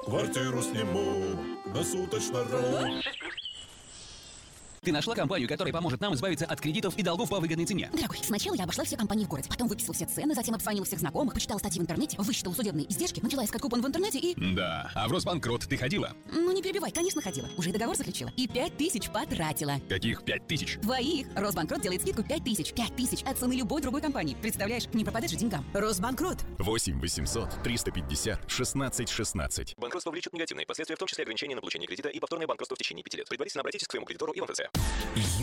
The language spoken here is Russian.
Квартиру сниму досуточно. Ты нашла компанию, которая поможет нам избавиться от кредитов и долгов по выгодной цене? Дорогой, сначала я обошла все компании в городе, потом выписала все цены, затем обзвонила всех знакомых, почитала статьи в интернете, высчитала судебные издержки, начала искать купон в интернете и... Да, а в Росбанкрот ты ходила? Ну не перебивай, конечно ходила. Уже и договор заключила. И 5000 потратила. Каких 5000? Твоих. Росбанкрот делает скидку 5000. 5000 от цены любой другой компании. Представляешь, не пропадешь же деньгам. Росбанкрот. 8 800 350 16 16. Банкротство влечет негативные последствия, в том числе ограничения на получение кредита и повторное банкротство в течение 5 лет. Предварительно обратитесь к своему кредитору и в МФЦ.